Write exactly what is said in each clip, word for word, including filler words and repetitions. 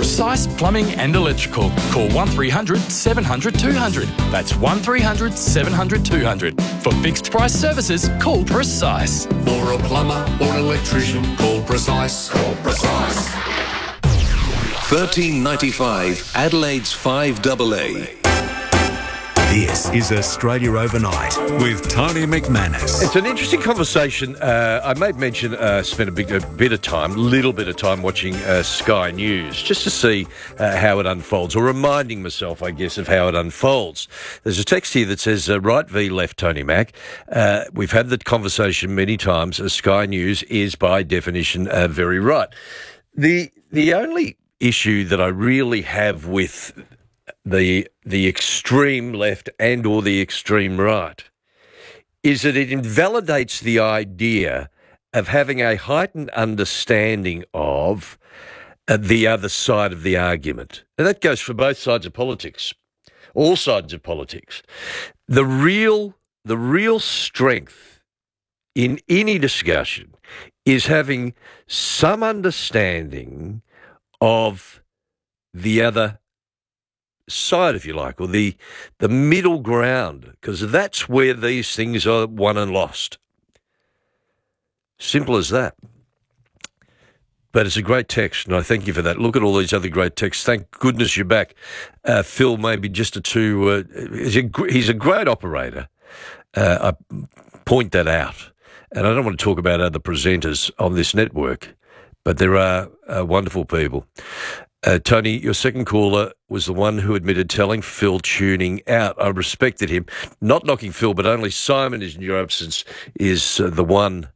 Precise Plumbing and Electrical. Call one three hundred seven hundred two hundred. That's one three hundred seven hundred two hundred. For fixed price services, call Precise. For a plumber or an electrician, call Precise. Call Precise. thirteen ninety-five, Adelaide's five A A. This is Australia Overnight with Tony McManus. It's an interesting conversation. Uh, I made mention, uh, spent a, big, a bit of time, little bit of time watching uh, Sky News just to see uh, how it unfolds, or reminding myself, I guess, of how it unfolds. There's a text here that says, uh, right v left, Tony Mac. Uh, we've had the conversation many times. Uh, Sky News is, by definition, uh, very right. The The only issue that I really have with the the extreme left and or the extreme right is that it invalidates the idea of having a heightened understanding of uh, the other side of the argument. And that goes for both sides of politics, all sides of politics. The real the real strength in any discussion is having some understanding of the other side, if you like, or the the middle ground, because that's where these things are won and lost. Simple as that. But it's a great text, and I thank you for that. Look at all these other great texts. Thank goodness you're back. Uh, Phil, maybe just a two. Uh, he's, a, he's a great operator. Uh, I point that out. And I don't want to talk about other presenters on this network, but there are uh, wonderful people. Uh, Tony, your second caller was the one who admitted telling Phil tuning out. I respected him. Not knocking Phil, but only Simon in your absence is uh, the one.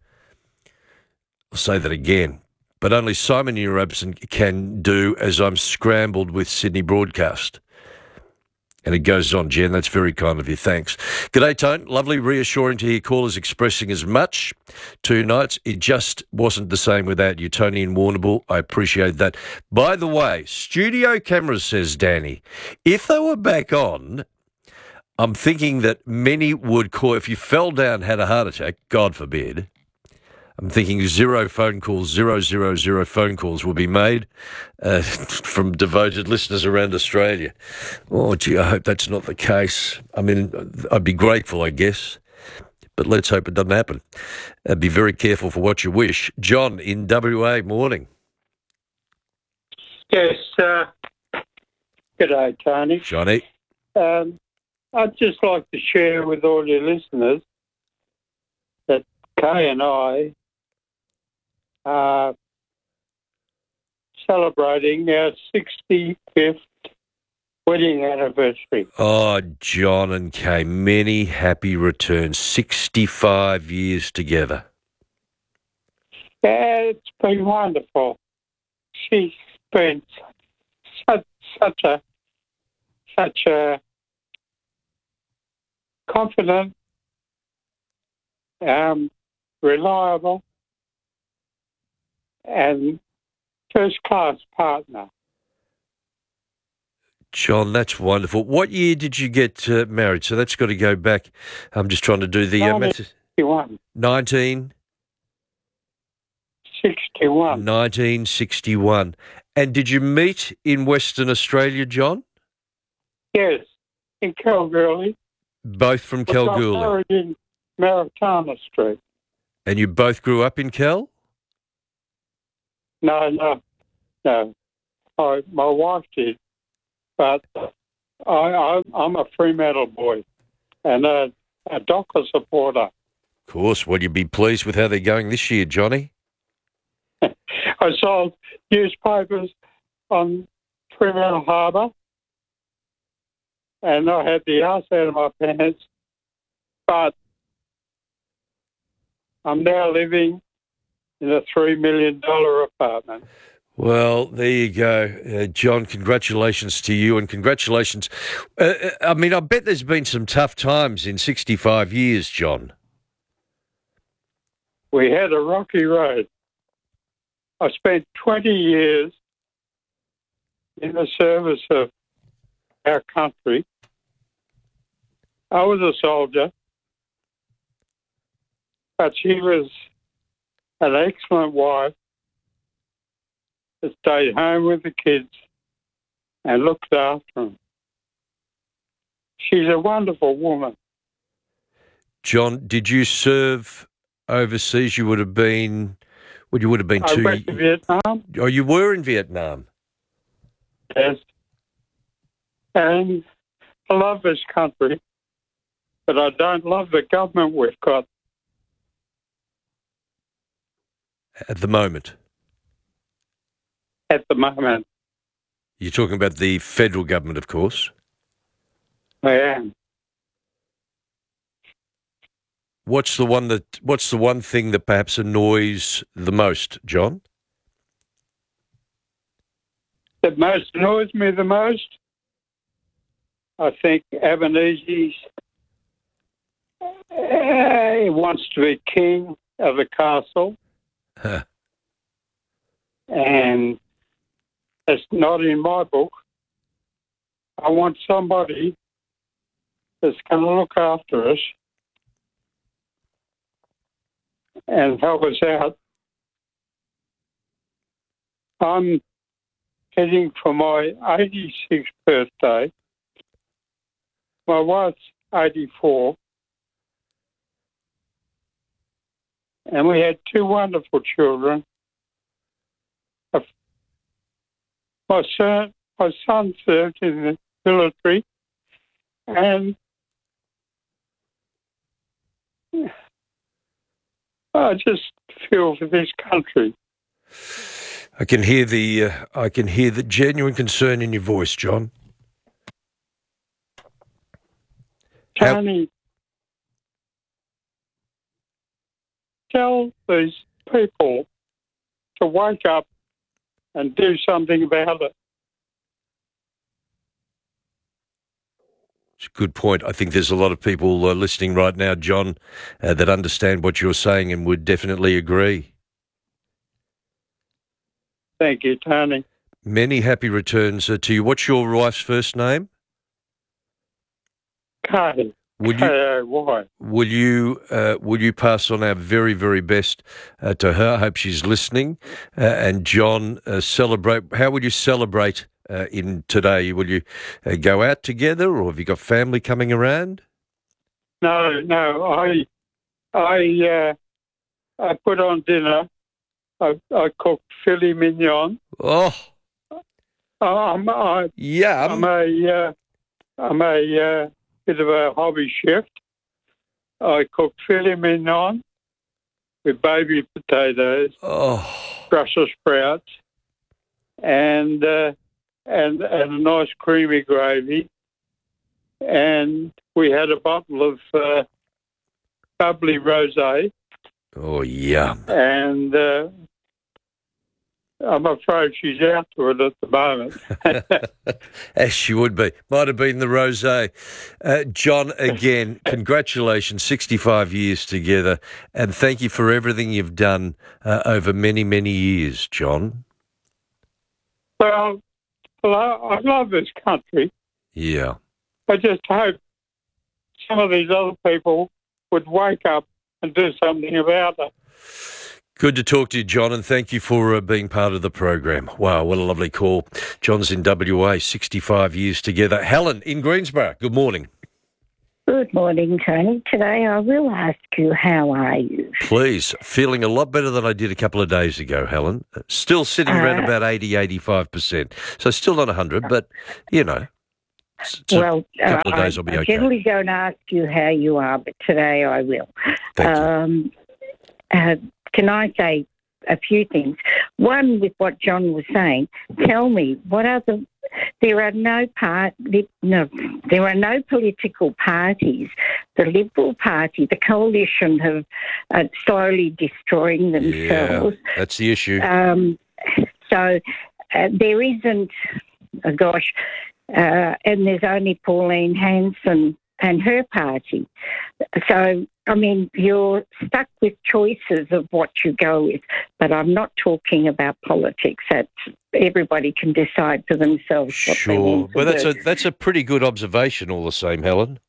I'll say that again. But only Simon in your absence can do as I'm scrambled with Sydney Broadcast. And it goes on, Jen. That's very kind of you. Thanks. G'day, Tone. Lovely, reassuring to hear callers expressing as much two nights. It just wasn't the same without you, Tony and Warrnambool. I appreciate that. By the way, studio cameras, says Danny. If they were back on, I'm thinking that many would call, if you fell down, had a heart attack, God forbid, I'm thinking zero phone calls, zero, zero, zero phone calls will be made uh, from devoted listeners around Australia. Oh, gee, I hope that's not the case. I mean, I'd be grateful, I guess, but let's hope it doesn't happen. Uh, be very careful for what you wish. John in W A, morning. Yes, uh, good day, Tony. Johnny. Um, I'd just like to share with all your listeners that Kay and I are celebrating our sixty-fifth wedding anniversary. Oh, John and Kay, many happy returns. sixty-five years together. Yeah, it's been wonderful. She's been such, such a such a confident, um, reliable, and first-class partner. John, that's wonderful. What year did you get uh, married? So that's got to go back. I'm just trying to do the... Uh, nineteen sixty-one. nineteen sixty-one. nineteen sixty-one. And did you meet in Western Australia, John? Yes, in Kalgoorlie. Both from We got Kalgoorlie. married in Maritana Street. And you both grew up in Cal? No, no, no. I, my wife did, but I, I, I'm a Fremantle boy and a, a Docker supporter. Of course. Well, you'd be pleased with how they're going this year, Johnny. I sold newspapers on Fremantle Harbour, and I had the arse out of my pants, but I'm now living in a three million dollars apartment. Well, there you go. Uh, John, congratulations to you, and congratulations. Uh, I mean, I bet there's been some tough times in sixty-five years, John. We had a rocky road. I spent twenty years in the service of our country. I was a soldier, but she was an excellent wife that stayed home with the kids and looked after them. She's a wonderful woman. John, did you serve overseas? You would have been, well, you would have been I two. went to Vietnam, Oh, you were in Vietnam. yes, and I love this country, but I don't love the government we've got At the moment. at the moment. You're talking about the federal government, of course. I am. What's the one that? What's the one thing that perhaps annoys the most, John? That most annoys me the most, I think Albanese uh, he wants to be king of the castle, Huh. and it's not in my book. I want somebody that's going to look after us and help us out. I'm heading for my eighty-sixth birthday. My wife's eighty-four. And we had two wonderful children. My son, my son served in the military, and I just feel for this country. I can hear the. Uh, I can hear the genuine concern in your voice, John. How- Tony, tell these people to wake up and do something about it. It's a good point. I think there's a lot of people uh, listening right now, John, uh, that understand what you're saying and would definitely agree. Thank you, Tony. Many happy returns uh, to you. What's your wife's first name? Cardi. Would you K O Y. will you uh, will you pass on our very very best uh, to her? I hope she's listening. Uh, and John, uh, celebrate. How would you celebrate uh, in today? Will you uh, go out together, or have you got family coming around? No, no, I, I, uh, I put on dinner. I, I cooked filet mignon. Oh, I'm, I, yum! I'm a, uh, I'm a uh, bit of a hobby chef. I cook filet mignon with baby potatoes, Oh, Brussels sprouts, and uh, and and a nice creamy gravy. And we had a bottle of uh, bubbly rosé, oh, yum! and uh, I'm afraid she's out to it at the moment. As she would be. Might have been the rosé. Uh, John, again, congratulations, sixty-five years together, and thank you for everything you've done uh, over many, many years, John. Well, well, I, I love this country. Yeah. I just hope some of these other people would wake up and do something about it. Good to talk to you, John, and thank you for uh, being part of the program. Wow, what a lovely call. John's in W A, sixty-five years together. Helen in Greensboro, good morning. Good morning, Tony. Today I will ask you, how are you? Please, feeling a lot better than I did a couple of days ago, Helen. Still sitting around Uh, about eighty, eighty-five percent. So still not one hundred, but, you know, s- so well, a couple uh, of days I, I'll be I okay. generally don't ask you how you are, but today I will. Thank you. Um, uh, can I say a few things? One, with what John was saying, tell me, what are the... There are no part, no, there are no political parties. The Liberal Party, the coalition, have uh, slowly destroying Yeah, themselves. that's the issue. Um, so uh, there isn't, oh gosh, uh, and there's only Pauline Hanson and her party. So, I mean, you're stuck with choices of what you go with, but I'm not talking about politics. That's, everybody can decide for themselves what they Sure. want to Well, that's do. a, that's a pretty good observation all the same, Helen.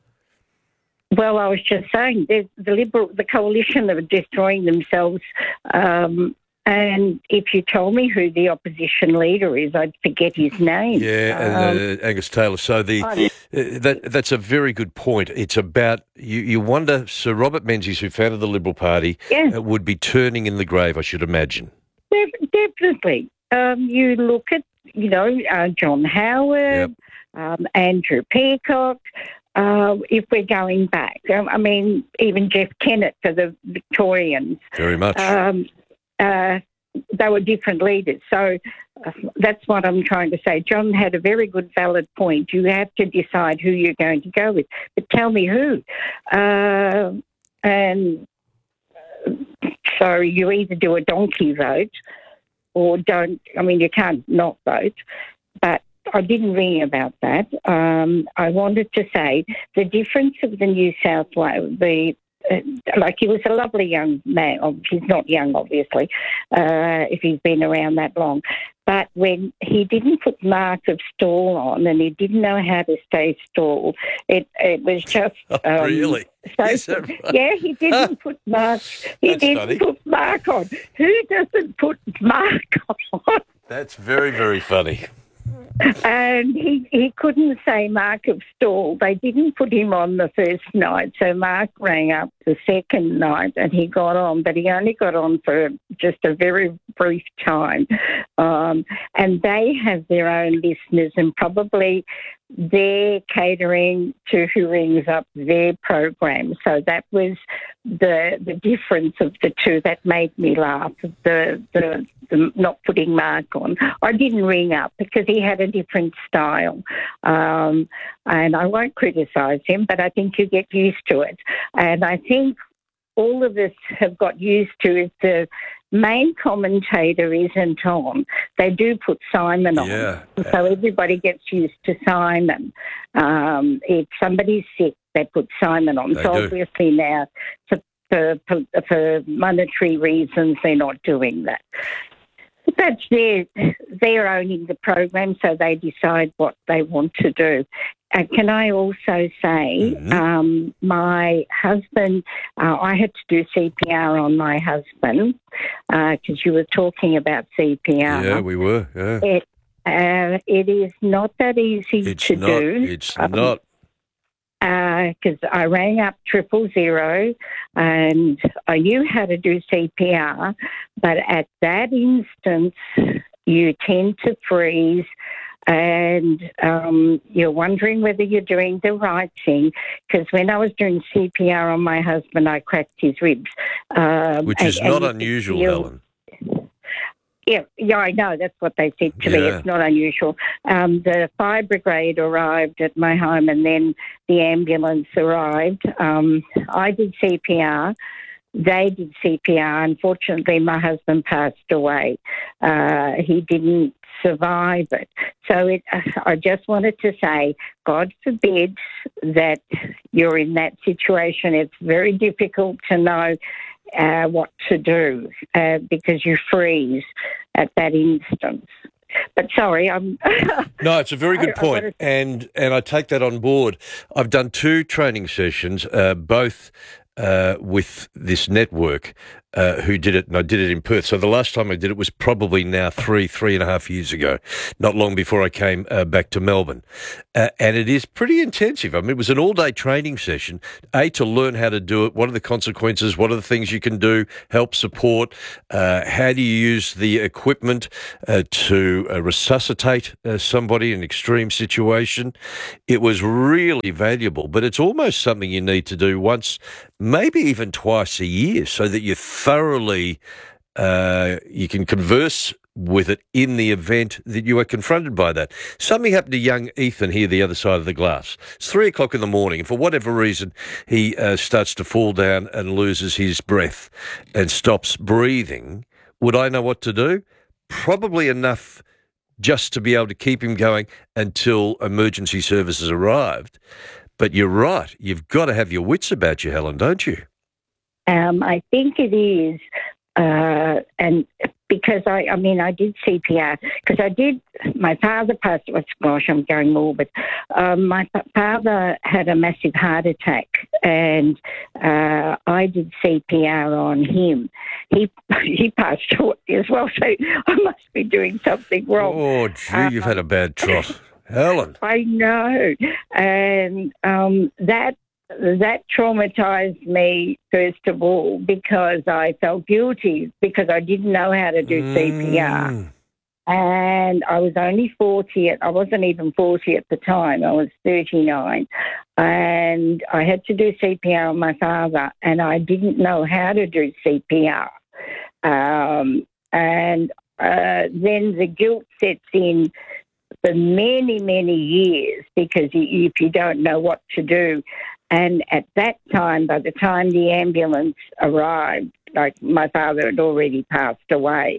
Well, I was just saying, there's the Liberal, the coalition are destroying themselves, um, and if you told me who the opposition leader is, I'd forget his name. Yeah, Um, uh, Angus Taylor. So the I- uh, that that's a very good point. It's about you. You wonder, Sir Robert Menzies, who founded the Liberal Party, Yeah. uh, would be turning in the grave, I should imagine. Def- Definitely. Um, you look at, you know, uh, John Howard, um, Andrew Peacock. Uh, if we're going back, um, I mean, even Jeff Kennett for the Victorians. Very much. Um, uh, they were different leaders. So uh, that's what I'm trying to say. John had a very good, valid point. You have to decide who you're going to go with. But tell me who. Uh, and uh, so you either do a donkey vote or don't. I mean, you can't not vote. But I didn't ring about that. Um, I wanted to say the difference of the New South Wales, the Uh, like he was a lovely young man. Oh, he's not young, obviously, uh, if he's been around that long. But when he didn't put mark of stall on and he didn't know how to stay stalled, it it was just Oh, um, really? So, Is that right? yeah, he didn't put mark. He That's didn't funny. put mark on. Who doesn't put mark on? That's very, very funny. And he, he couldn't say Mark of stall. They didn't put him on the first night, so Mark rang up the second night and he got on, but he only got on for just a very brief time. Um, and they have their own listeners, and probably they're catering to who rings up their program. So that was the the difference of the two that made me laugh, the, the, the not putting Mark on. I didn't ring up because he had a different style. Um, and I won't criticise him, but I think you get used to it. And I think all of us have got used to if the main commentator isn't on, they do put Simon on. Yeah. So everybody gets used to Simon. Um, if somebody's sick, they put Simon on. They so do. obviously now, for, for, for monetary reasons, they're not doing that. But that's their, they're owning the program, so they decide what they want to do. Uh, can I also say, Mhm. um, my husband, uh, I had to do C P R on my husband because you were talking about C P R. Yeah, we were. Yeah. It, uh, it is not that easy It's to not. do. It's Um, not. Because I rang up triple zero and I knew how to do C P R, but at that instance, you tend to freeze and um, you're wondering whether you're doing the right thing. Because when I was doing C P R on my husband, I cracked his ribs. Um, Which is and- not and unusual, you- Helen. Yeah, yeah, I know. That's what they said to me. Yeah. It's not unusual. Um, the fire brigade arrived at my home and then the ambulance arrived. Um, I did C P R. They did C P R. Unfortunately, my husband passed away. Uh, he didn't survive it. So it, I just wanted to say, God forbid that you're in that situation. It's very difficult to know uh, what to do uh, because you freeze at that instance. But sorry, I'm... No, it's a very good I- I point, wanted- and and I take that on board. I've done two training sessions, uh, both uh, with this network, uh, who did it, and I did it in Perth. So the last time I did it was probably now three, three and a half years ago, not long before I came uh, back to Melbourne. Uh, and it is pretty intensive. I mean, it was an all-day training session, A, to learn how to do it, what are the consequences, what are the things you can do, help support, uh, how do you use the equipment uh, to uh, resuscitate uh, somebody in an extreme situation. It was really valuable, but it's almost something you need to do once, maybe even twice a year, so that you thoroughly, uh, you can converse with it in the event that you are confronted by that. Something happened to young Ethan here, the other side of the glass. It's three o'clock in the morning, and for whatever reason, he uh, starts to fall down and loses his breath and stops breathing. Would I know what to do? Probably enough just to be able to keep him going until emergency services arrived. But you're right. You've got to have your wits about you, Helen, don't you? Um, I think it is, uh, and because I, I mean, I did C P R because I did. My father passed. Oh, gosh, I'm going morbid. Um, my fa- father had a massive heart attack, and uh, I did C P R on him. He he passed away as well, so I must be doing something wrong. Oh, gee, um, you've had a bad trot, Helen. I know, and um, that. That traumatised me, first of all, because I felt guilty because I didn't know how to do Mm. C P R. And I was only forty. At, I wasn't even forty at the time. I was thirty-nine. And I had to do C P R on my father, and I didn't know how to do C P R. Um, and uh, then the guilt sets in for many, many years because you, if you don't know what to do. And at that time, by the time the ambulance arrived, like my father had already passed away.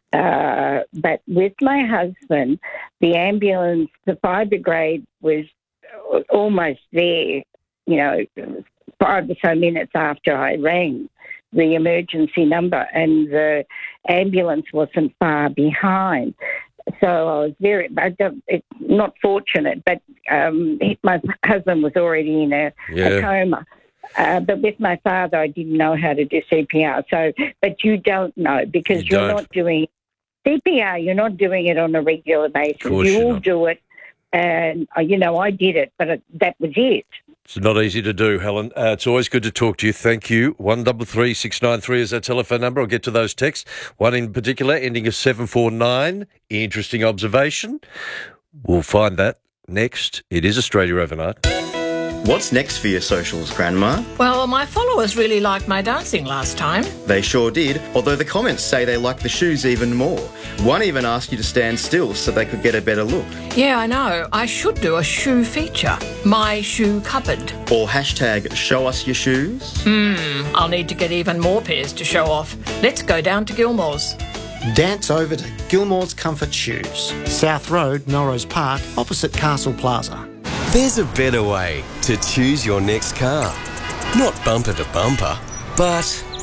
Uh, but with my husband, the ambulance, the fire brigade was almost there, you know, five or so minutes after I rang the emergency number, and the ambulance wasn't far behind. So I was very, I don't, it's not fortunate, but um, he, my husband was already in a, Yeah. a coma. Uh, but with my father, I didn't know how to do C P R. So, but you don't know because You you're don't. not doing C P R. You're not doing it on a regular basis. course You you're all not. do it, and uh, you know I did it, but it, that was it. It's not easy to do, Helen. Uh, it's always good to talk to you. Thank you. One double three six nine three is our telephone number. I'll get to those texts. One in particular, ending of seven four nine. Interesting observation. We'll find that next. It is Australia Overnight. What's next for your socials, Grandma? Well, my followers really liked my dancing last time. They sure did, although the comments say they like the shoes even more. One even asked you to stand still so they could get a better look. Yeah, I know. I should do a shoe feature. My shoe cupboard. Or hashtag show us your shoes. Hmm, I'll need to get even more pairs to show off. Let's go down to Gilmore's. Dance over to Gilmore's Comfort Shoes, South Road, Norrose Park, opposite Castle Plaza. There's a better way to choose your next car. Not bumper to bumper, but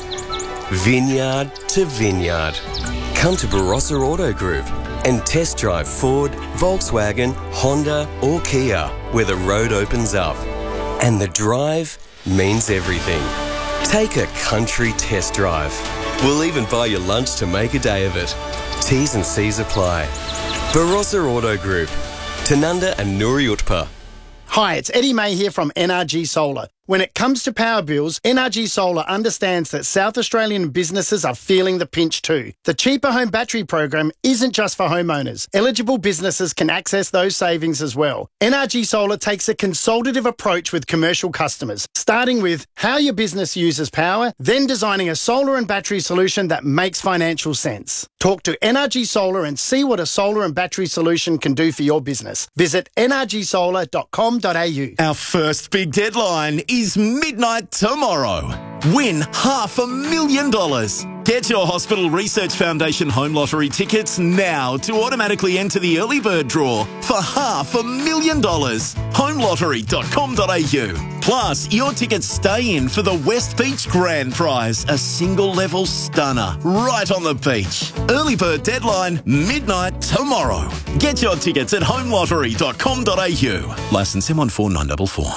vineyard to vineyard. Come to Barossa Auto Group and test drive Ford, Volkswagen, Honda or Kia, where the road opens up. And the drive means everything. Take a country test drive. We'll even buy you lunch to make a day of it. T's and C's apply. Barossa Auto Group, Tanunda and Nuri Utpa. Hi, it's Eddie May here from N R G Solar. When it comes to power bills, N R G Solar understands that South Australian businesses are feeling the pinch too. The Cheaper Home Battery program isn't just for homeowners. Eligible businesses can access those savings as well. N R G Solar takes a consultative approach with commercial customers, starting with how your business uses power, then designing a solar and battery solution that makes financial sense. Talk to N R G Solar and see what a solar and battery solution can do for your business. Visit n r g solar dot com dot a u. Our first big deadline is midnight tomorrow. Win half a million dollars. Get your Hospital Research Foundation Home Lottery tickets now to automatically enter the early bird draw for half a million dollars. home lottery dot com dot a u. Plus, your tickets stay in for the West Beach Grand Prize, a single level stunner right on the beach. Early bird deadline, midnight tomorrow. Get your tickets at home lottery dot com dot a u. Licence M one four nine four four.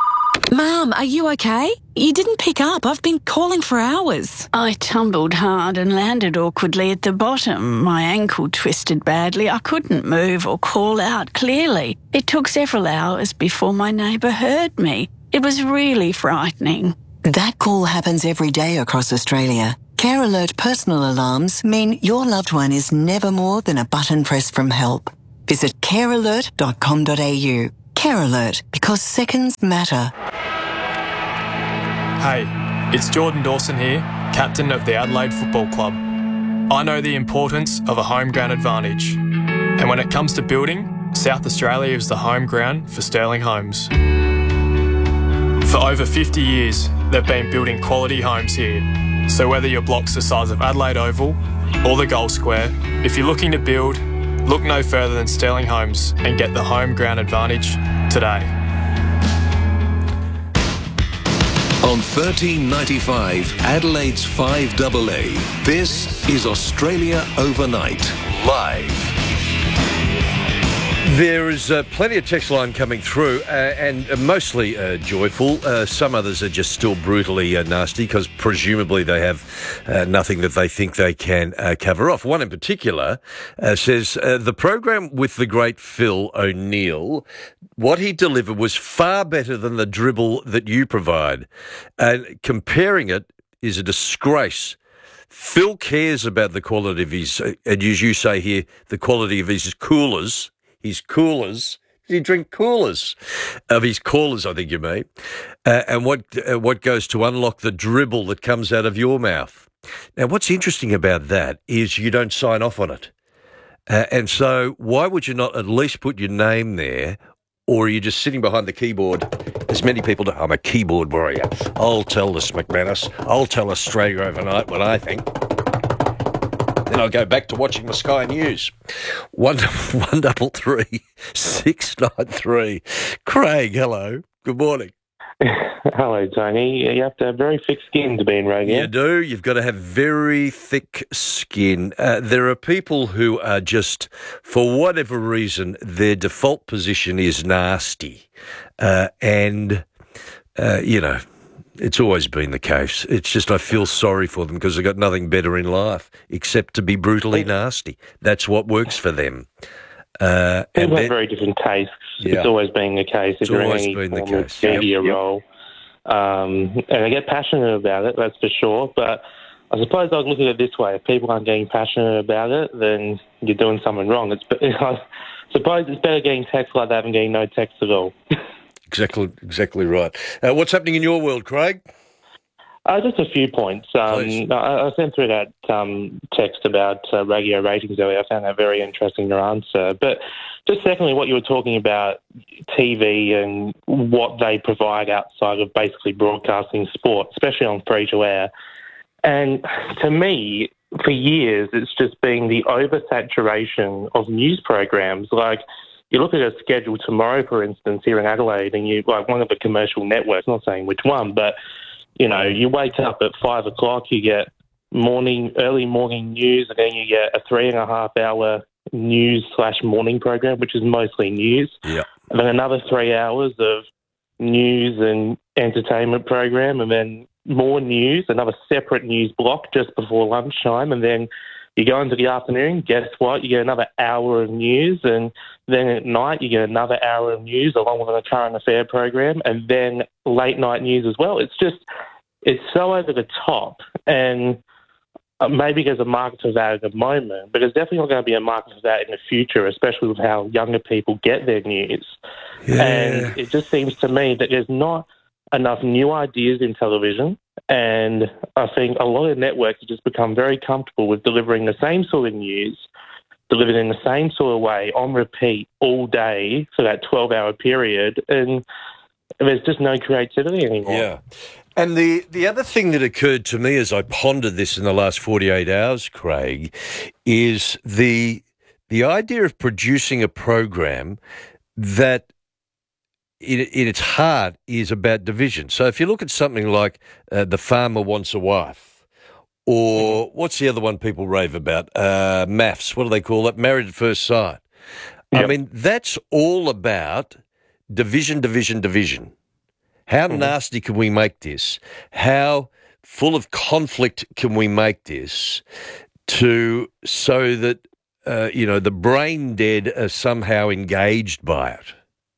Mum, are you okay? You didn't pick up. I've been calling for hours. I tumbled hard and landed awkwardly at the bottom. My ankle twisted badly. I couldn't move or call out clearly. It took several hours before my neighbour heard me. It was really frightening. That call happens every day across Australia. Care Alert personal alarms mean your loved one is never more than a button press from help. Visit care alert dot com dot a u. Care Alert, because seconds matter. Hey, it's Jordan Dawson here, captain of the Adelaide Football Club. I know the importance of a home ground advantage. And when it comes to building, South Australia is the home ground for Sterling Homes. For over fifty years, they've been building quality homes here. So whether your block's the size of Adelaide Oval or the Gold Square, if you're looking to build, look no further than Sterling Homes and get the home ground advantage today. On thirteen ninety-five, Adelaide's five A A, this is Australia Overnight, live. There is uh, plenty of text line coming through, uh, and uh, mostly uh, joyful. Uh, some others are just still brutally uh, nasty because presumably they have uh, nothing that they think they can uh, cover off. One in particular uh, says, uh, the program with the great Phil O'Neill, what he delivered was far better than the dribble that you provide. And comparing it is a disgrace. Phil cares about the quality of his, uh, and as you say here, the quality of his coolers. His coolers. Does he drink coolers? Of his callers, I think you mean. Uh, and what uh, what goes to unlock the dribble that comes out of your mouth. Now, what's interesting about that is you don't sign off on it. Uh, and so why would you not at least put your name there, or are you just sitting behind the keyboard, as many people do? I'm a keyboard warrior. I'll tell this McManus. I'll tell Australia Overnight what I think. Then I'll go back to watching the Sky News. One, one double three, six nine three. Craig, hello. Good morning. Hello, Tony. You have to have very thick skin to be in radio. You do. You've got to have very thick skin. Uh, there are people who are just, for whatever reason, their default position is nasty. Uh, and, uh, you know, it's always been the case. It's just I feel sorry for them because they've got nothing better in life except to be brutally nasty. That's what works for them. Uh, People have very different tastes. Yeah. It's always been the case. If It's you're in always any been the form of case. Yep. media Yep. role, um, and I get passionate about it, that's for sure. But I suppose I'd look at it this way: if people aren't getting passionate about it, then you're doing something wrong. It's, I suppose it's better getting text like that than getting no text at all. Exactly, exactly right. Uh, what's happening in your world, Craig? Uh, just a few points. Um, I, I sent through that um, text about uh, radio ratings earlier. I found that very interesting, your answer. But just secondly, what you were talking about, T V and what they provide outside of basically broadcasting sport, especially on free-to-air. And to me, for years, it's just been the oversaturation of news programs. Like, you look at a schedule tomorrow, for instance, here in Adelaide, and you like one of the commercial networks, not saying which one, but, you know, you wake up at five o'clock, you get morning, early morning news, and then you get a three and a half hour news slash morning program, which is mostly news. Yeah. And then another three hours of news and entertainment program, and then more news, another separate news block just before lunchtime, and then you go into the afternoon, guess what? You get another hour of news, and then at night you get another hour of news along with a current affair program, and then late night news as well. It's just, it's so over the top, and maybe there's a market for that at the moment, but there's definitely not going to be a market for that in the future, especially with how younger people get their news. Yeah. And it just seems to me that there's not enough new ideas in television, and I think a lot of networks have just become very comfortable with delivering the same sort of news, delivered in the same sort of way, on repeat, all day for that twelve-hour period, and there's just no creativity anymore. Yeah. And the, the other thing that occurred to me as I pondered this in the last forty-eight hours, Craig, is the the idea of producing a program that in, in its heart is about division. So if you look at something like uh, The Farmer Wants a Wife, or what's the other one people rave about? Uh, M A F S, what do they call it? Married at First Sight. Yep. I mean, that's all about division, division, division. How mm-hmm. nasty can we make this? How full of conflict can we make this to so that, uh, you know, the brain dead are somehow engaged by it?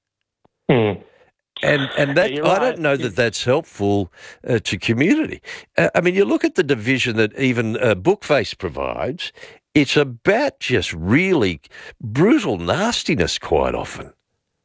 Mm. And and that You're I right. don't know that that's helpful uh, to community. Uh, I mean, you look at the division that even uh, Bookface provides, it's about just really brutal nastiness quite often.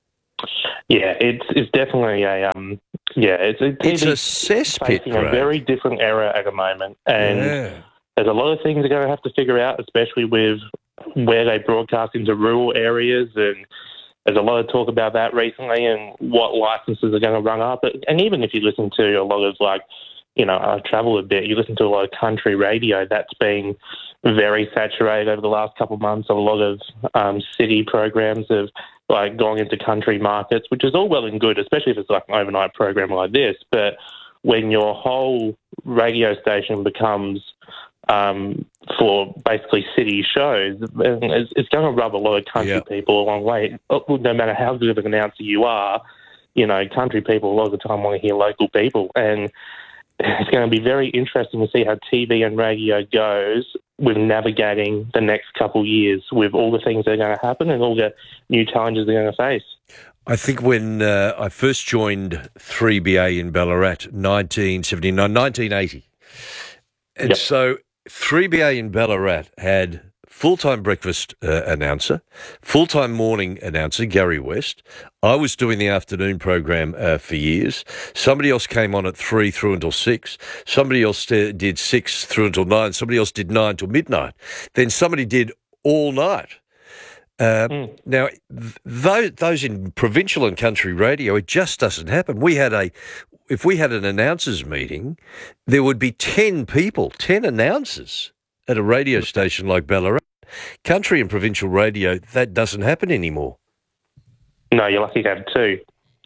Yeah, it's it's definitely a um yeah it's it's, It's a cesspit, facing a Craig. very different era at the moment, and Yeah. there's a lot of things they're going to have to figure out, especially with where they broadcast into rural areas, and there's a lot of talk about that recently and what licenses are going to run up. And even if you listen to a lot of, like, you know, I travel a bit, you listen to a lot of country radio, that's been very saturated over the last couple of months. A lot of um, city programs have, like, gone into country markets, which is all well and good, especially if it's like an overnight program like this. But when your whole radio station becomes um, for basically city shows, and it's, it's going to rub a lot of country Yeah. people a long way. No matter how good of an announcer you are, you know, country people a lot of the time want to hear local people, and it's going to be very interesting to see how T V and radio goes with navigating the next couple of years with all the things that are going to happen and all the new challenges they're going to face. I think when uh, I first joined three B A in Ballarat, nineteen seventy-nine, nineteen eighty, and Yep. so three B A in Ballarat had full-time breakfast uh, announcer, full-time morning announcer, Gary West. I was doing the afternoon program uh, for years. Somebody else came on at three through until six. Somebody else uh, did six through until nine. Somebody else did nine till midnight. Then somebody did all night. Uh, Mm. Now, th- those, those in provincial and country radio, it just doesn't happen. We had a, if we had an announcers meeting, there would be ten people, ten announcers at a radio station like Ballarat. Country and provincial radio, that doesn't happen anymore. No, you're lucky to have two.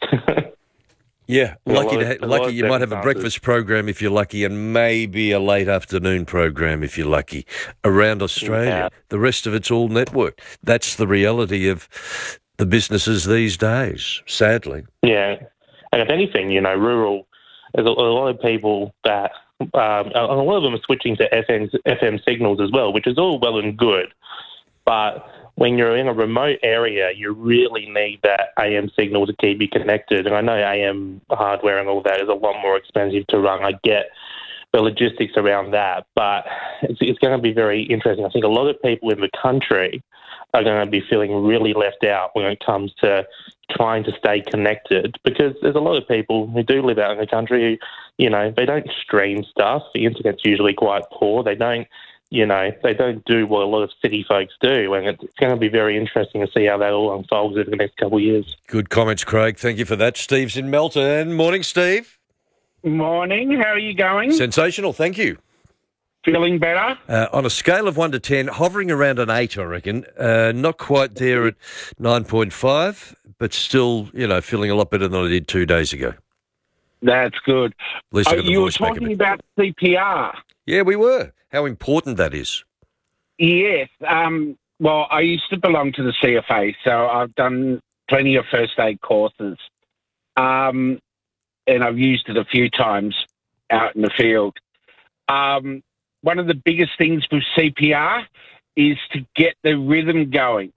Yeah, A lucky lot to of- ha- a lot lucky of you might have a circumstances. breakfast program if you're lucky, and maybe a late afternoon program if you're lucky around Australia. Yeah. The rest of it's all networked. That's the reality of the businesses these days, sadly. Yeah, and if anything, you know, rural, there's a, a lot of people that, um, a a lot of them are switching to F M, F M signals as well, which is all well and good. But when you're in a remote area, you really need that A M signal to keep you connected. And I know A M hardware and all that is a lot more expensive to run. I get the logistics around that, but it's, it's going to be very interesting. I think a lot of people in the country are going to be feeling really left out when it comes to trying to stay connected, because there's a lot of people who do live out in the country who, you know, they don't stream stuff. The internet's usually quite poor. They don't, you know, they don't do what a lot of city folks do, and it's going to be very interesting to see how that all unfolds over the next couple of years. Good comments, Craig. Thank you for that. Steve's in Melton. Morning, Steve. Morning. How are you going? Sensational. Thank you. Feeling better? Uh, on a scale of one to ten, hovering around an eight, I reckon. Uh, not quite there at nine point five, but still, you know, feeling a lot better than I did two days ago. That's good. At least I Oh, got the you were voice back a talking bit. about C P R. Yeah, we were. How important that is. Yes. Um, well, I used to belong to the C F A, so I've done plenty of first aid courses. Um, and I've used it a few times out in the field. Um, one of the biggest things with C P R is to get the rhythm going.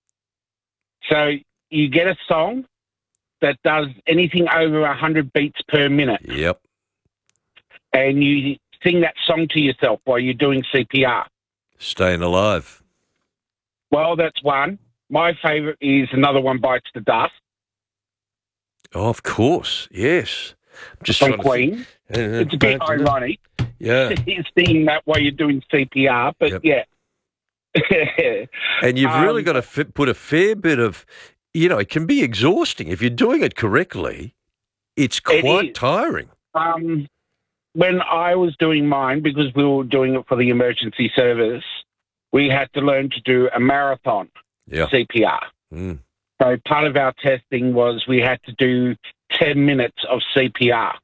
So you get a song that does anything over one hundred beats per minute. Yep. And you sing that song to yourself while you're doing C P R. Staying alive. Well, that's one. My favourite is Another One Bites the Dust. Oh, of course. Yes. I'm just From trying to Queen. think- It's a bit ironic. Yeah. You're singing that while you're doing C P R, but yeah. And you've really Um, got to fit, put a fair bit of, you know, it can be exhausting. If you're doing it correctly, it's It quite is. tiring. Um, when I was doing mine, because we were doing it for the emergency service, we had to learn to do a marathon Yeah. C P R. Mm. So part of our testing was we had to do ten minutes of C P R.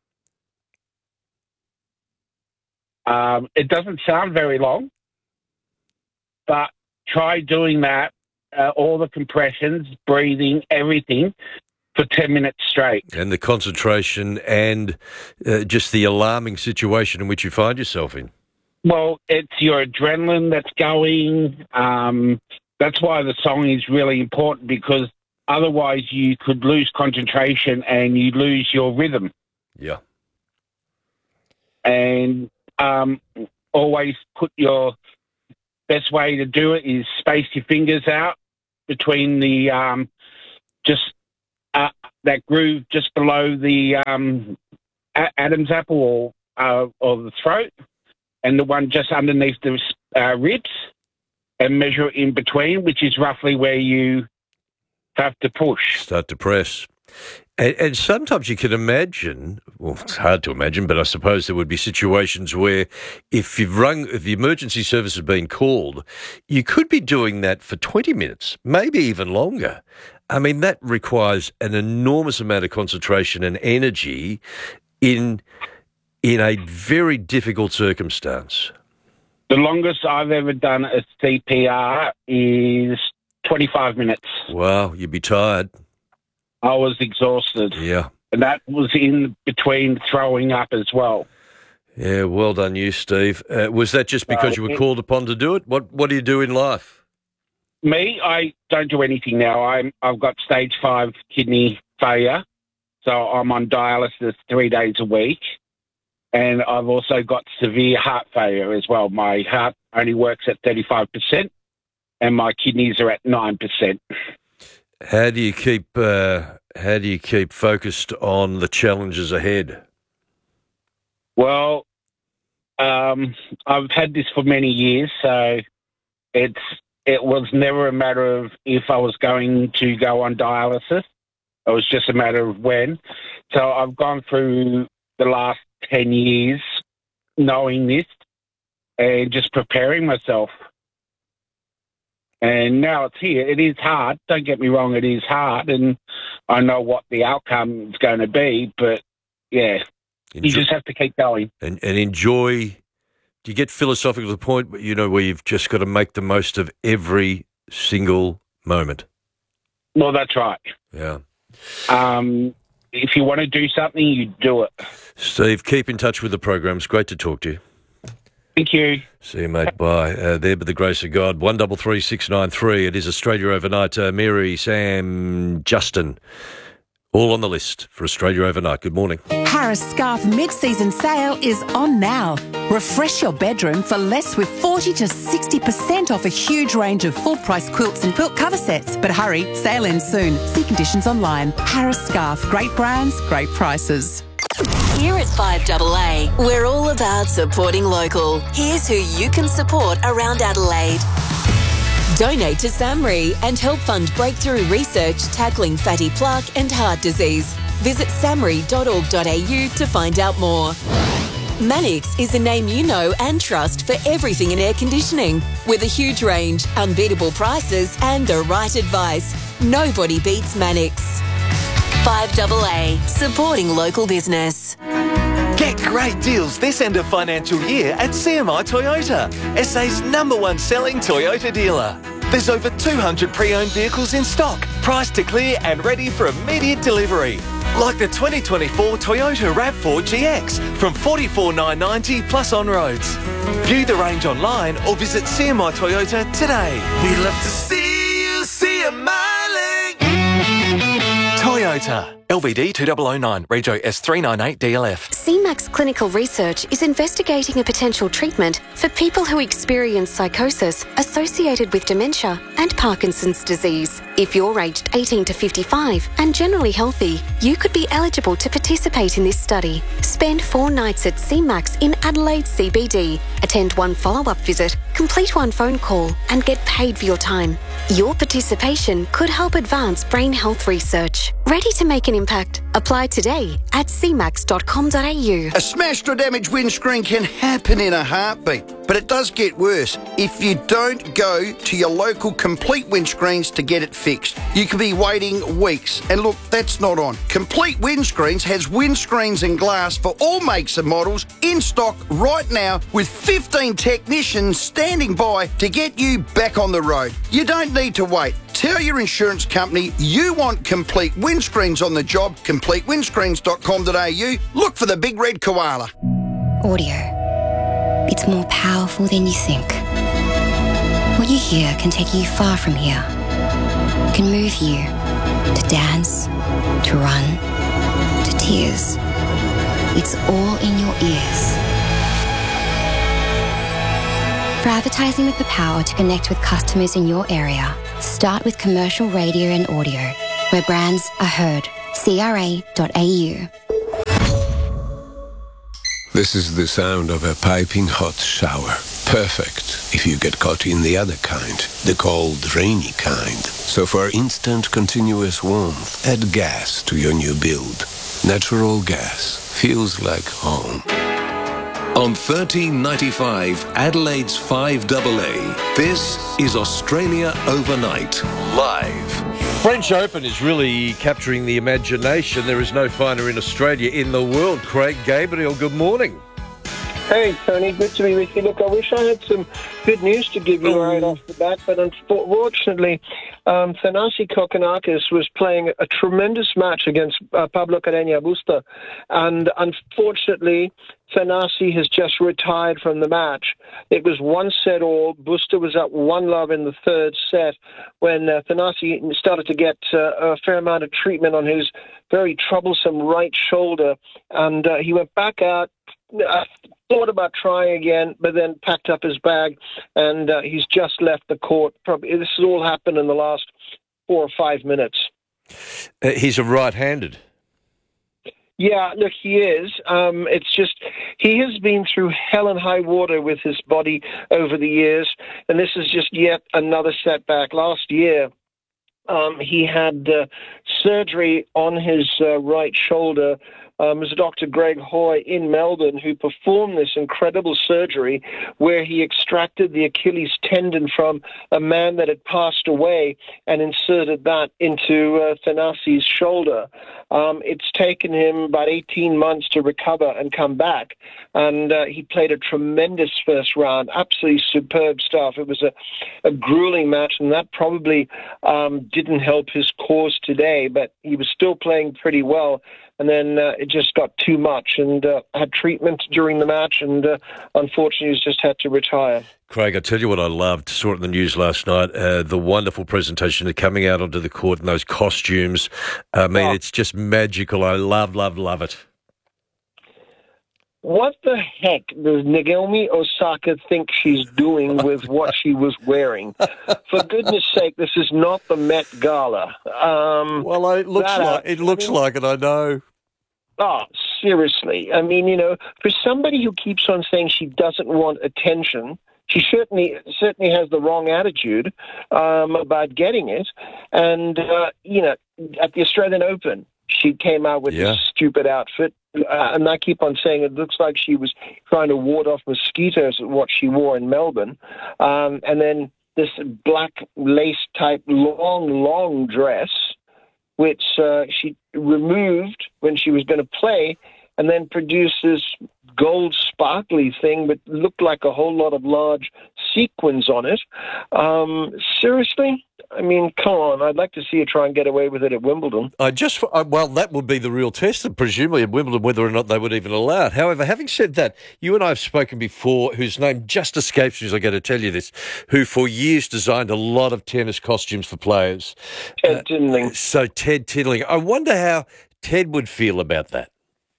Um, it doesn't sound very long, but try doing that, uh, all the compressions, breathing, everything, for ten minutes straight. And the concentration and uh, just the alarming situation in which you find yourself in. Well, it's your adrenaline that's going. Um, that's why the song is really important, because otherwise you could lose concentration and you lose your rhythm. Yeah. And um, always put your best way to do it is space your fingers out between the um, just uh, that groove just below the um, a- Adam's apple or uh, or the throat, and the one just underneath the uh, ribs, and measure in between, which is roughly where you have to push. Start to press. And, and sometimes you can imagine, well, it's hard to imagine, but I suppose there would be situations where if you've rung, if the emergency service has been called, you could be doing that for twenty minutes, maybe even longer. I mean, that requires an enormous amount of concentration and energy in in a very difficult circumstance. The longest I've ever done a C P R is twenty-five minutes. Wow, you'd be tired. I was exhausted. Yeah. And that was in between throwing up as well. Yeah, well done you, Steve. Uh, was that just because uh, you were it, called upon to do it? What What do you do in life? Me, I don't do anything now. I'm, I've got stage five kidney failure, so I'm on dialysis three days a week. And I've also got severe heart failure as well. My heart only works at thirty-five percent, and my kidneys are at nine percent. How do you keep uh, How do you keep focused on the challenges ahead? Well, um, I've had this for many years, so it's it was never a matter of if I was going to go on dialysis. It was just a matter of when. So I've gone through the last ten years knowing this and just preparing myself. And now it's here. It is hard. Don't get me wrong, it is hard. And I know what the outcome is going to be, but yeah, enjoy, you just have to keep going. And, and enjoy. Do you get philosophical to the point, you know, where you've just got to make the most of every single moment? Well, that's right. Yeah. Um, if you want to do something, you do it. Steve, keep in touch with the program. It's great to talk to you. Thank you. See you, mate. Bye. Uh, there, by the grace of God. One double three six nine three. It is Australia Overnight. Uh, Mary, Sam, Justin, all on the list for Australia Overnight. Good morning. Harris Scarfe mid-season sale is on now. Refresh your bedroom for less with forty to sixty percent off a huge range of full-price quilts and quilt cover sets. But hurry, sale ends soon. See conditions online. Harris Scarfe. Great brands, great prices. Here at five A A, we're all about supporting local. Here's who you can support around Adelaide. Donate to SAMRI and help fund breakthrough research tackling fatty plaque and heart disease. Visit samri dot org dot a u to find out more. Mannix is a name you know and trust for everything in air conditioning. With a huge range, unbeatable prices and the right advice, nobody beats Mannix. five A A, supporting local business. Get great deals this end of financial year at C M I Toyota, S A's number one selling Toyota dealer. There's over two hundred pre-owned vehicles in stock, priced to clear and ready for immediate delivery. Like the twenty twenty-four Toyota RAV four G X from forty-four thousand nine hundred ninety dollars plus on roads. View the range online or visit C M I Toyota today. We love to see you see a smiling. Toyota. L V D two thousand nine, Rego S three nine eight D L F. C MAX Clinical Research is investigating a potential treatment for people who experience psychosis associated with dementia and Parkinson's disease. If you're aged eighteen to fifty-five and generally healthy, you could be eligible to participate in this study. Spend four nights at C MAX in Adelaide C B D. Attend one follow-up visit, complete one phone call, and get paid for your time. Your participation could help advance brain health research. Ready to make an impact? Apply today at c max dot com dot a u. A smashed or damaged windscreen can happen in a heartbeat, but it does get worse if you don't go to your local Complete Windscreens to get it fixed. You could be waiting weeks, and look, that's not on. Complete Windscreens has windscreens and glass for all makes and models in stock right now with fifteen technicians standing by to get you back on the road. You don't need to wait. Tell your insurance company you want Complete Windscreens on the job. complete windscreens dot com dot a u. Look for the big red koala. Audio. It's more powerful than you think. What you hear can take you far from here. It can move you to dance, to run, to tears. It's all in your ears. For advertising with the power to connect with customers in your area, start with commercial radio and audio, where brands are heard. c r a dot a u. This is the sound of a piping hot shower. Perfect if you get caught in the other kind, the cold, rainy kind. So for instant, continuous warmth, add gas to your new build. Natural gas feels like home. On thirteen ninety-five, Adelaide's five A A, this is Australia Overnight, live. French Open is really capturing the imagination. There is no finer in Australia, in the world. Craig Gabriel, good morning. Hey, Tony, good to be with you. Look, I wish I had some good news to give you oh. right off the bat, but unfortunately, um, Thanasi Kokkinakis was playing a tremendous match against uh, Pablo Carreño Busta, and unfortunately, Thanasi has just retired from the match. It was one set all. Busta was up one love in the third set when uh, Thanasi started to get uh, a fair amount of treatment on his very troublesome right shoulder, and uh, he went back out, uh, thought about trying again, but then packed up his bag, and uh, he's just left the court. Probably this has all happened in the last four or five minutes. Uh, he's a right-handed. Yeah, look, he is. Um, it's just he has been through hell and high water with his body over the years, and this is just yet another setback. Last year, um, he had uh, surgery on his uh, right shoulder. Um, it was Doctor Greg Hoy in Melbourne who performed this incredible surgery where he extracted the Achilles tendon from a man that had passed away and inserted that into uh, Thanasi's shoulder. Um, it's taken him about eighteen months to recover and come back, and uh, he played a tremendous first round, absolutely superb stuff. It was a, a grueling match, and that probably um, didn't help his cause today, but he was still playing pretty well. And then uh, it just got too much, and uh, had treatment during the match, and uh, unfortunately he's just had to retire. Craig, I tell you what I loved, saw it in the news last night, uh, the wonderful presentation of coming out onto the court in those costumes. I mean, oh. It's just magical. I love, love, love it. What the heck does Naomi Osaka think she's doing with what she was wearing? For goodness sake, this is not the Met Gala. Um, well, it looks like out, it. Looks I mean, like it. I know. Oh, seriously. I mean, you know, for somebody who keeps on saying she doesn't want attention, she certainly certainly has the wrong attitude um, about getting it. And, uh, you know, at the Australian Open, she came out with yeah. this stupid outfit. Uh, and I keep on saying it looks like she was trying to ward off mosquitoes at what she wore in Melbourne. Um, and then this black lace-type long, long dress, which uh, she removed when she was going to play, and then produced this gold sparkly thing that looked like a whole lot of large sequins on it. Um, seriously? I mean, come on. I'd like to see her try and get away with it at Wimbledon. I just, well, that would be the real test, presumably at Wimbledon, whether or not they would even allow it. However, having said that, you and I have spoken before, whose name just escapes me as I go to tell you this, who for years designed a lot of tennis costumes for players. Ted Tinling. Uh, so Ted Tinling. I wonder how Ted would feel about that.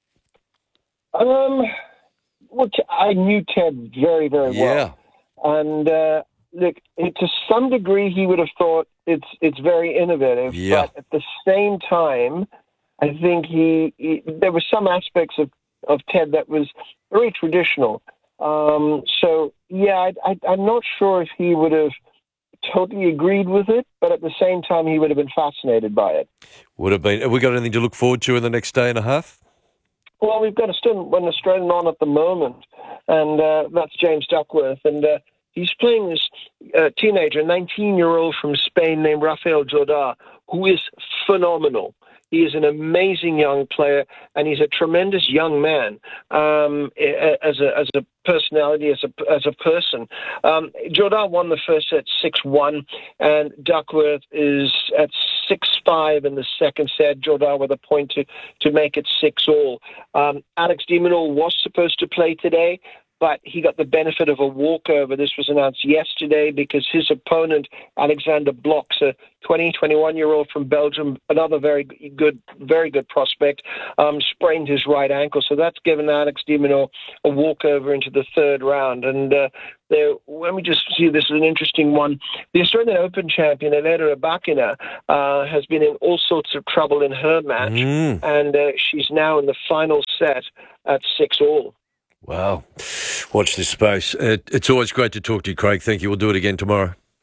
Um, well, I knew Ted very, very yeah. well. And, uh, look, to some degree, he would have thought it's it's very innovative. Yeah. But at the same time, I think he, he there were some aspects of, of Ted that was very traditional. Um, so, yeah, I, I, I'm not sure if he would have totally agreed with it, but at the same time, he would have been fascinated by it. Would have been. Have we got anything to look forward to in the next day and a half? Well, we've got a still an Australian on at the moment, and uh, that's James Duckworth, and uh, he's playing this uh, teenager, nineteen-year-old from Spain named Rafael Jordá, who is phenomenal. He is an amazing young player, and he's a tremendous young man um, as a as a personality, as a as a person. Um, Jordá won the first set six one, and Duckworth is at six five in the second set. Jordá with a point to, to make it six all. Um, Alex de Minaur was supposed to play today, but he got the benefit of a walkover. This was announced yesterday because his opponent, Alexander Blocks, a twenty, twenty-one-year-old from Belgium, another very good, very good prospect, um, sprained his right ankle. So that's given Alex de Minaur a walkover into the third round. And uh, there, let me just see, this is an interesting one. The Australian Open champion, Elena Rybakina, uh, has been in all sorts of trouble in her match, mm. and uh, she's now in the final set at six all. Wow. Watch this space. It, it's always great to talk to you, Craig. Thank you. We'll do it again tomorrow.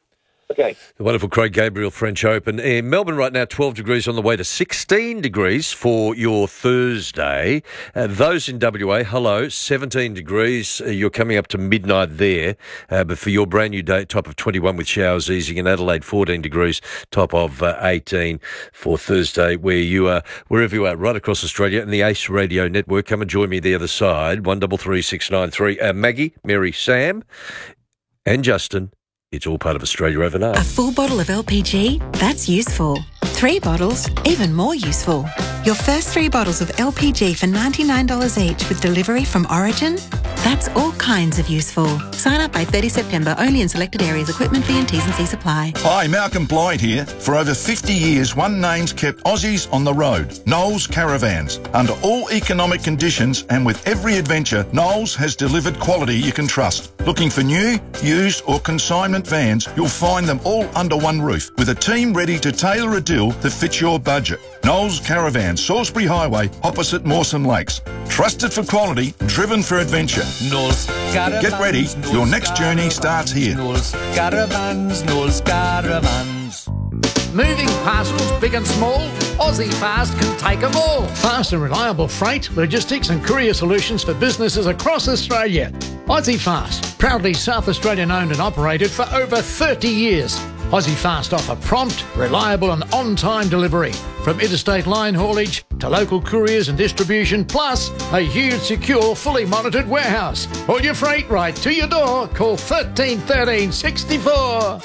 Okay. The wonderful Craig Gabriel French Open. In Melbourne right now, twelve degrees on the way to sixteen degrees for your Thursday. Uh, those in W A, hello, seventeen degrees. Uh, you're coming up to midnight there. Uh, but for your brand new day, top of twenty-one with showers easing. In Adelaide, fourteen degrees, top of uh, eighteen for Thursday, where you are, wherever you are, right across Australia and the Ace Radio Network. Come and join me the other side, one double three six nine three. Uh, Maggie, Mary, Sam and Justin. It's all part of Australia Overnight. A full bottle of L P G? That's useful. Three bottles? Even more useful. Your first three bottles of L P G for ninety-nine dollars each with delivery from Origin? That's all kinds of useful. Sign up by thirtieth September, only in selected areas. Equipment fee and T's and C's apply. Hi, Malcolm Blyde here. For over fifty years, one name's kept Aussies on the road. Knowles Caravans. Under all economic conditions and with every adventure, Knowles has delivered quality you can trust. Looking for new, used or consignment vans, you'll find them all under one roof with a team ready to tailor a deal that fits your budget. Knowles Caravan, Salisbury Highway, opposite Mawson Lakes. Trusted for quality, driven for adventure. Knowles Caravans. Get ready, Knowles your next journey starts here. Knowles Caravans, Knowles Caravans. Moving parcels, big and small, Aussie Fast can take them all. Fast and reliable freight, logistics and courier solutions for businesses across Australia. Aussie Fast, proudly South Australian owned and operated for over thirty years. Aussie Fast offer prompt, reliable and on-time delivery. From interstate line haulage to local couriers and distribution, plus a huge, secure, fully monitored warehouse. All your freight right to your door. Call thirteen thirteen sixty-four.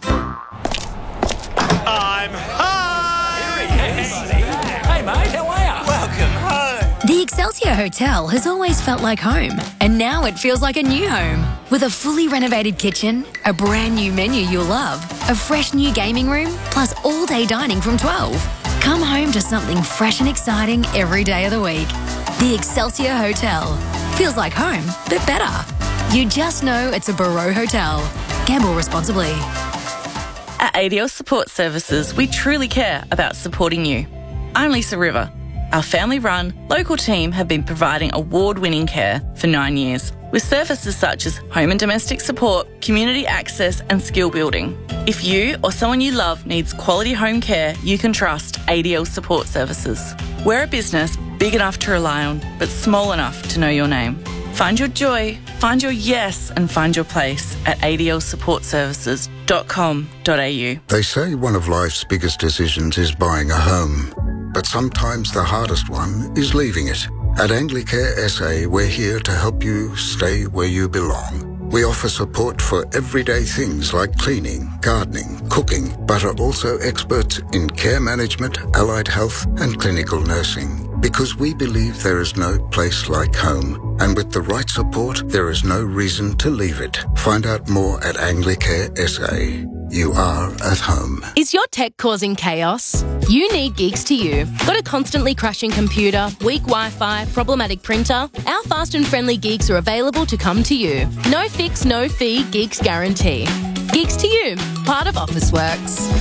I'm home! Hey, mate, how are you? Welcome home. The Excelsior Hotel has always felt like home, and now it feels like a new home. With a fully renovated kitchen, a brand new menu you'll love, a fresh new gaming room, plus all-day dining from twelve. Come home to something fresh and exciting every day of the week. The Excelsior Hotel. Feels like home, but better. You just know it's a Barreau Hotel. Gamble responsibly. At A D L Support Services, we truly care about supporting you. I'm Lisa River. Our family-run, local team have been providing award-winning care for nine years, with services such as home and domestic support, community access and skill building. If you or someone you love needs quality home care, you can trust A D L Support Services. We're a business big enough to rely on, but small enough to know your name. Find your joy, find your yes and find your place at a d l support services dot com dot a u. They say one of life's biggest decisions is buying a home, but sometimes the hardest one is leaving it. At Anglicare S A, we're here to help you stay where you belong. We offer support for everyday things like cleaning, gardening, cooking, but are also experts in care management, allied health and clinical nursing. Because we believe there is no place like home, and with the right support, there is no reason to leave it. Find out more at Anglicare S A. You are at home. Is your tech causing chaos? You need Geeks to You. Got a constantly crashing computer, weak Wi-Fi, problematic printer? Our fast and friendly Geeks are available to come to you. No fix, no fee, Geeks guarantee. Geeks to You, part of Officeworks.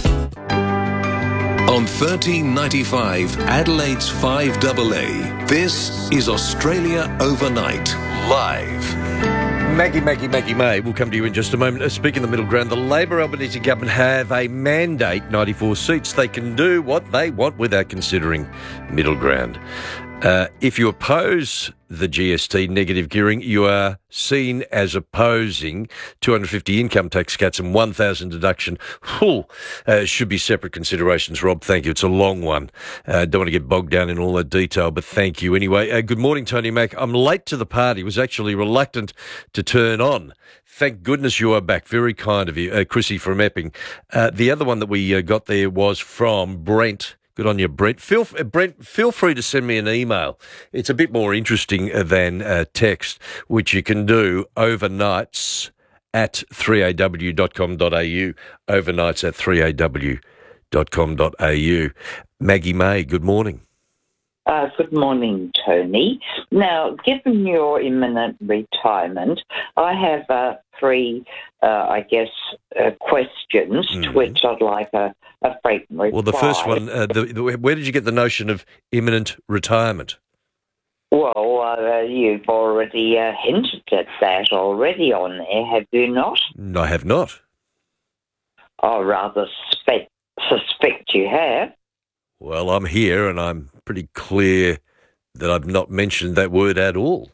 On thirteen ninety-five, Adelaide's five A A, this is Australia Overnight, live. Maggie, Maggie, Maggie May, we'll come to you in just a moment. Uh, speaking of the middle ground, the Labor Albanese government have a mandate, ninety-four seats. They can do what they want without considering middle ground. Uh, if you oppose the G S T negative gearing, you are seen as opposing two hundred fifty income tax cuts and one thousand deduction. Whew, uh, should be separate considerations, Rob. Thank you. It's a long one. Uh, don't want to get bogged down in all that detail, but thank you anyway. Uh, good morning, Tony Mack. I'm late to the party. Was actually reluctant to turn on. Thank goodness you are back. Very kind of you, uh, Chrissy from Epping. Uh, the other one that we uh, got there was from Brent. Good on you, Brent. Feel, Brent, feel free to send me an email. It's a bit more interesting than uh, text, which you can do overnights at three a w dot com dot a u. Overnights at three a w dot com dot a u. Maggie May, good morning. Uh, good morning, Tony. Now, given your imminent retirement, I have uh, three, uh, I guess, uh, questions mm. to which I'd like a, a frank reply. Well, the first one, uh, the, the, where did you get the notion of imminent retirement? Well, uh, you've already uh, hinted at that already on there, have you not? I have not. I rather suspect, suspect you have. Well, I'm here and I'm pretty clear that I've not mentioned that word at all.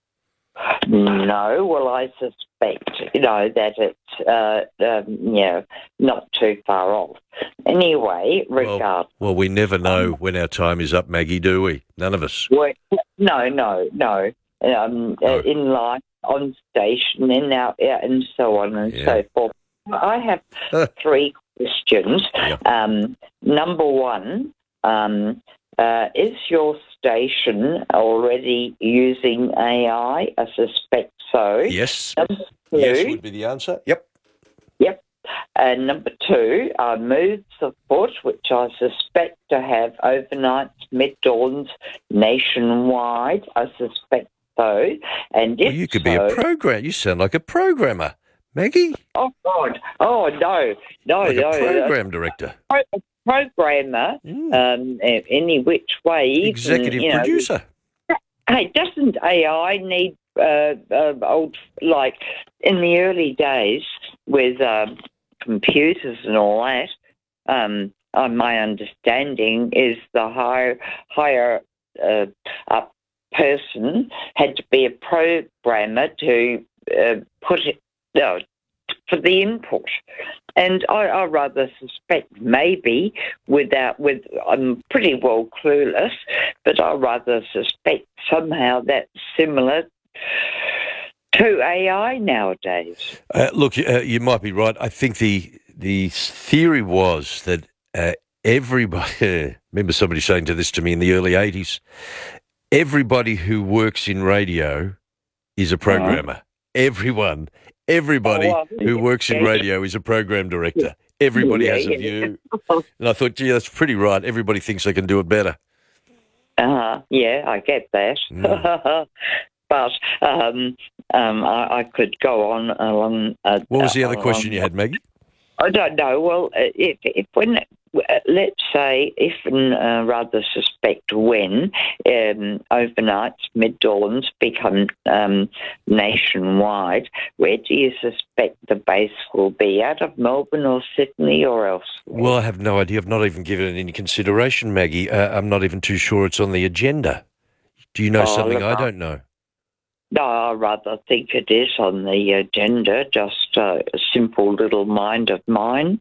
No, well, I suspect, you know, that it's, uh, um, you know, not too far off. Anyway, regard. Well, well, we never know when our time is up, Maggie, do we? None of us. Well, no, no, no. Um, No. Uh, in life, on station, in our, yeah, and so on and Yeah. so forth. I have three questions. Um, number one, um, uh, is your station already using A I? I suspect so. Yes. Number two, Yes would be the answer. Yep. Yep. And number two, uh, moves afoot, which I suspect to have overnights, mid-dawns, nationwide. I suspect so. And if Well, you could be a so- program. You sound like a programmer, Maggie. Oh, God. Oh, no. No, Like no. a program director. Pro- a programmer, um, a- any which way. Even, Executive you know, producer. Hey, doesn't A I need, uh, uh, old, like, in the early days with um, computers and all that, um, uh, my understanding is the higher, higher uh, up person had to be a programmer to uh, put it, uh, for the input. And I, I rather suspect maybe without, with, I'm pretty well clueless, but I rather suspect somehow that's similar to A I nowadays. Uh, look, uh, you might be right. I think the the theory was that uh, everybody, remember somebody saying to this to me in the early eighties, everybody who works in radio is a programmer. Everyone, everybody Oh, well, who works in yeah. radio is a program director. Everybody Yeah, has a yeah. view. And I thought, gee, that's pretty right. Everybody thinks they can do it better. Uh, yeah, I get that. Mm. But um, um, I, I could go on along. Uh, What was the uh, other question you had, Maggie? I don't know. Well, uh, if, if when, uh, let's say, if and uh, rather suspect when um, overnights, mid-dawns become um, nationwide, where do you suspect the base will be? Out of Melbourne or Sydney or else? Well, I have no idea. I've not even given it any consideration, Maggie. Uh, I'm not even too sure it's on the agenda. Do you know Oh, something look, I don't know? No, I rather think it is on the agenda, just uh, a simple little mind of mine.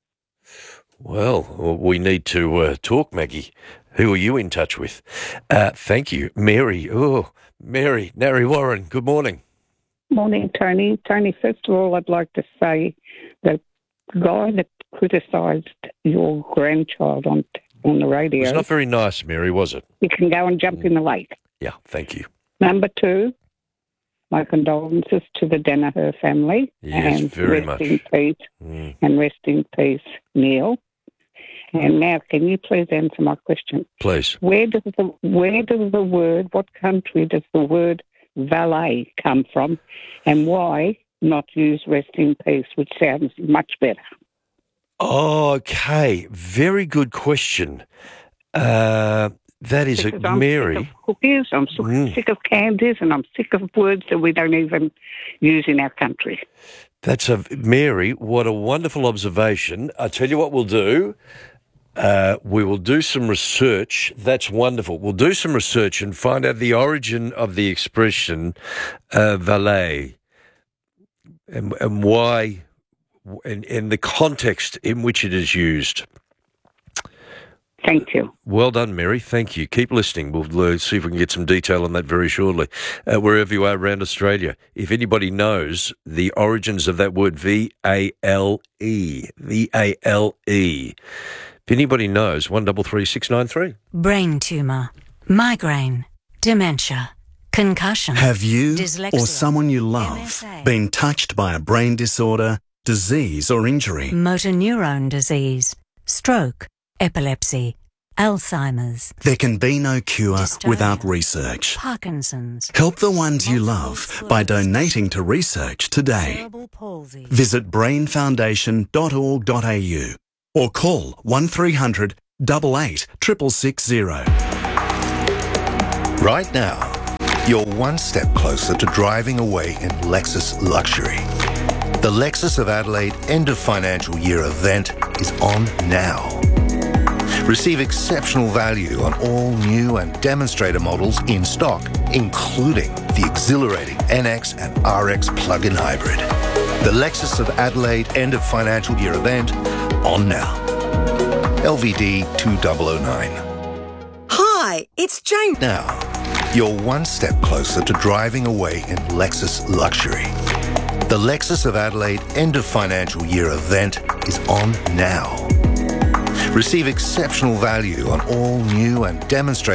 Well, we need to uh, talk, Maggie. Who are you in touch with? Uh, thank you. Mary. Oh, Mary. Nari Warren, good morning. Morning, Tony. Tony, first of all, I'd like to say the guy that criticised your grandchild on on the radio, It's not very nice, Mary, was it? you can go and jump in the lake. Yeah, thank you. Number two, my condolences to the Danaher family. Yes, and very rest much. in peace, Mm. and rest in peace, Neil. And now, can you please answer my question? Please. Where does the where does the word, what country does the word valet come from, and why not use rest in peace, which sounds much better? Okay, very good question. Uh, that is a Because I'm Mary. sick of cookies, I'm sick, Mm. sick of candies, and I'm sick of words that we don't even use in our country. That's a Mary. What a wonderful observation. I tell you what we'll do. Uh, we will do some research. That's wonderful. We'll do some research and find out the origin of the expression uh, valet and, and why, and, and the context in which it is used. Thank you. Well done, Mary. Thank you. Keep listening. We'll uh, see if we can get some detail on that very shortly. Uh, wherever you are around Australia, if anybody knows the origins of that word V A L E, V A L E, if anybody knows, one double three six nine three. Brain tumour, migraine, dementia, concussion. Have you dyslexia, or someone you love been touched by a brain disorder, disease or injury? motor neuron disease, stroke, epilepsy, Alzheimer's, There can be no cure without research. Parkinson's, Help the ones you love by donating to research today. cerebral palsy. Visit brain foundation dot org dot a u or call one three hundred, eight eight, six six zero. Right now, you're one step closer to driving away in Lexus luxury. The Lexus of Adelaide end of financial year event is on now. Receive exceptional value on all new and demonstrator models in stock, including the exhilarating N X and R X plug-in hybrid. The Lexus of Adelaide end of financial year event on now. L V D two thousand nine. Hi, it's Jane. Now, you're one step closer to driving away in Lexus luxury. The Lexus of Adelaide end of financial year event is on now. Receive exceptional value on all new and demonstrator